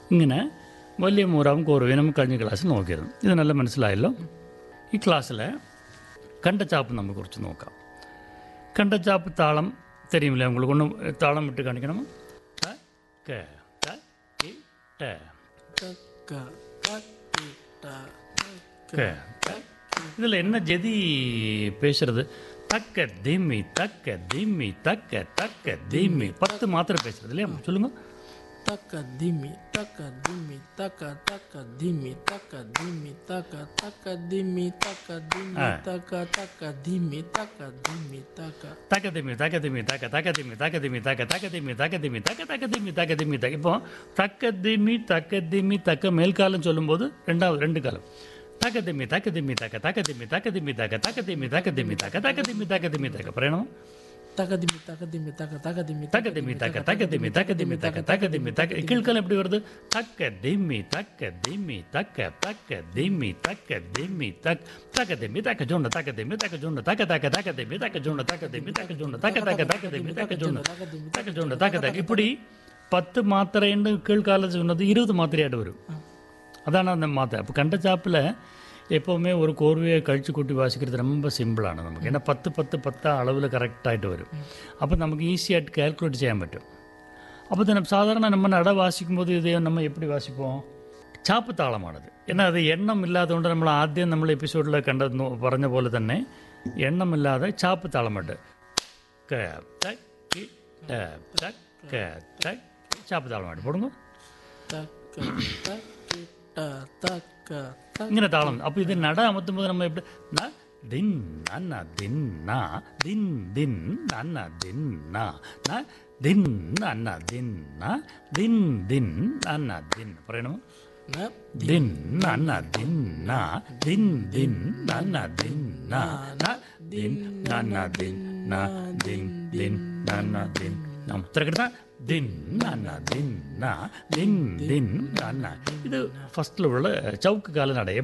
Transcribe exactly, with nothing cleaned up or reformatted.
ഇങ്ങനെ വലിയ മൂറാവും കോർവയും നമുക്ക് കഴിഞ്ഞ ക്ലാസ്സിൽ നോക്കിയിരുന്നു. ഇത് നല്ല മനസ്സിലായല്ലോ. ഈ ക്ലാസ്സിൽ കണ്ടച്ചാപ്പ് നമുക്ക് കുറച്ച് നോക്കാം. കണ്ടച്ചാപ്പ് താളം தெரியுமில்ல உங்களுக்கு? ஒன்று தாளம் விட்டு காணிக்கணும். த க த கி ட த க த கி ட க. இதில் என்ன ஜெதி பேசுறது? தக்க திம்மி தக்க திம்மி தக்க தக்க திம்மி பத்து மாத்திரை பேசுறது இல்லையா? சொல்லுங்க. தக்க திம்மி தக்க திம்மி தக்க தக்க திம்மி தக்க திம்மி தக்க தக்க திம்மி தக்க திம்மி தக்க தக்க திம்மி தக்க திம்மி தக்க தக்க திம்மி தக்க திம்மி தக்க தக்க திம்மி தக்க திம்மி தக்க தக்க திம்மி தக்க திம்மி தக்க தக்க திம்மி தக்க திம்மி தக்க. இப்போ தக்க திம்மி தக்க திம்மி தக்க மேல்காலம் சொல்லும்போது ரெண்டாவது ரெண்டு காலம் தக்க திம்மி தக்க திம்மி தக்க தக்க திம்மி தக்க திம்மி தக்க தக்க திம்மி தக்க திம்மி தக்க தக்க திம்மி தக்க திம்மி தக்க പറയണം. தக்க திம்மி தக்க திம்மி தக்க தக்க திம்மி தக்க திம்மி தக்க தக்க திம்மி தக்க திம்மி தக்க தக்க திம்மி தக்க. கீழ்காலம் எப்படி வருது? தக்க திம்மி தக்க திம்மி தக்க தக்க திம்மி தக்க திம்மி தக் தக்க திம்மி தக்க ஜொண்ட தக்க திம்மி தக்க ஜொண்ட தக்க தக்க தக்க திம்மி தக்க ஜொண்ட தக்க திம்மி தக்க ஜொண்ட தக்க தக்க தக்க திம்மி தக்க ஜொண்ட தக்க ஜொண்ட தக்க தக்க. இப்படி பத்து மாத்திரைன்னு கீழ்காலம் சொன்னது இருபது மாத்திரையாയിട്ട് வரும். அதான அந்த மாத்திரை. அப்போ கண்டச்சாப்பில் எப்போவுமே ஒரு கோர்வையை கழிச்சு கூட்டி வாசிக்கிறது ரொம்ப சிம்பிளாണ് നമുക്ക്. ஏன்னா பத்து பத்து பத்தா அளவில் கரெக்டாയിട്ട് വരും. അപ്പോൾ നമുക്ക് ஈஸியாയിട്ട് கால்குலேட் ചെയ്യാൻ പറ്റും. അപ്പോൾ തന്നെ சாதாரண நம்ம நட வாசிக்கும்போது இதை நம்ம எப்படி வாசிப்போம்? ചാപ്പ് താളമാണത്. എന്നാൽ അത് എണ്ണം ഇല്ലാത്തതുകൊണ്ട് നമ്മൾ ആദ്യം നമ്മൾ എപ്പിസോഡിൽ കണ്ട പറഞ്ഞ പോലെ തന്നെ എണ്ണമില്ലാതെ ചാപ്പ് താളമുണ്ട്. ചാപ്പ് താളമായിട്ട് പോടുന്നു ഇങ്ങനെ താളം. അപ്പോൾ ഇത് നട അമർത്തുമ്പോൾ നമ്മൾ എവിടെ ദിൻ നന്ന ദിന്ന ദിൻ ദിൻ നന്ന ദിന്ന ദിൻ നന്ന ദിന്ന ദിൻ ദിൻ നന്ന ദിൻ പറയണമോ? ദിൻ നന്ന ദിന്ന ദിൻ ദിൻ നന്ന ദിന്ന ദിൻ നന്ന ദിന്ന ദിൻ ദിൻ നന്ന ദിൻ. തിരക്കെടുത്ത ദിൻ നന്ന ദിന്ന ദിൻ ദിൻ നന്ന. ഇത് ഫസ്റ്റിലുള്ള ചൗക്ക് കാല നട.